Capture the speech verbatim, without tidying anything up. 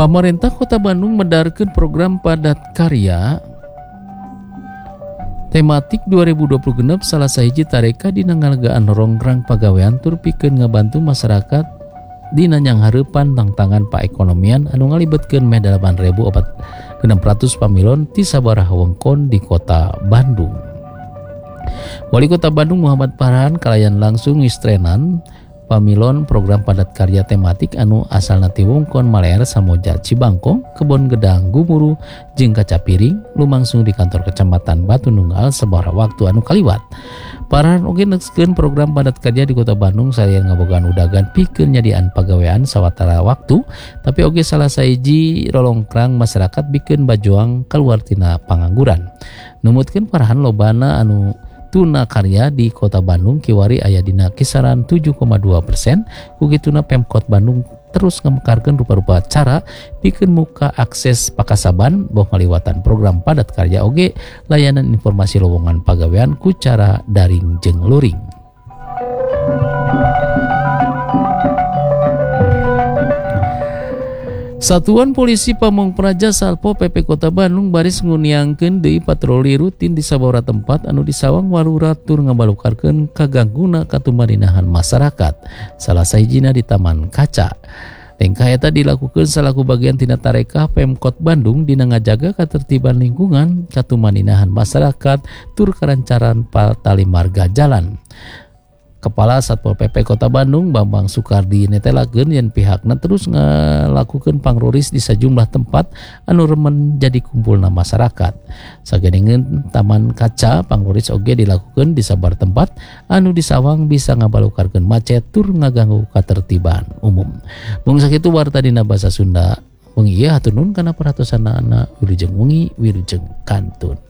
Pamarentah Kota Bandung mendarkeun program padat karya tematik dua ribu dua puluh genep salah sahiji tareka dina ngalagaan rongrang pagawean tur pikeun ngabantu masyarakat dina nyanghareupan tantangan paekonomian anu ngalibetkeun meh dalapan ribu enam ratus pamilon ti sabaraha wewengkon di Kota Bandung. Wali Kota Bandung Muhammad Farhan kalayan langsung ngistrenan pamilon program padat karya tematik anu asalna ti wewengkon Maleer Samoja Cibangkong, Kebon Gedang Gumuru jeung Kacapiring lumangsung di kantor Kecamatan Batu Nunggal sabaraha waktu anu kaliwat. Farhan oge neuskeun program padat karya di Kota Bandung salian ngabogaan udagan pikeun nyadiaan pagawean sawatara waktu, tapi oge salah sahiji rolongkrang masyarakat bikeun bajoang kaluar tina pangangguran. Numutkeun Farhan lobana anu tuna karya di Kota Bandung kiwari aya dina kisaran tujuh koma dua persen. Kugituna Pemkot Bandung terus ngamekarkeun rupa-rupa cara pikeun muka akses pakasaban boh ngaliwatan program padat karya oge layanan informasi lowongan pagawean ku cara daring jeung luring. Satuan Polisi Pamong Praja Salpo P P Kota Bandung baris nguniangkeun deui patroli rutin di sababaraha tempat anu disawang walurat tur ngabalukarkeun kagangguna katumarinahan masyarakat. Salah sahijina di Taman Kaca. Tingkah eta dilakukeun salaku bagian tina tarekah Pemkot Bandung dina ngajaga katertiban lingkungan, katumarinahan masyarakat tur karancaran tali marga jalan. Kepala Satpol P P Kota Bandung Bambang Sukardi netelakeun yen pihakna terus ngalakukeun pangruris di sejumlah tempat anu remen jadi kumpulna masyarakat. Sagedengeun Taman Kaca pangruris oge dilakukeun di sabar tempat anu disawang bisa ngabalukarkeun macet tur ngaganggu katertiban umum. Mung sakitu warta dina basa Sunda. Wengi ieu hatur nuhun kana paratosanna Wilujeng Wengi Wilujeng Kantun.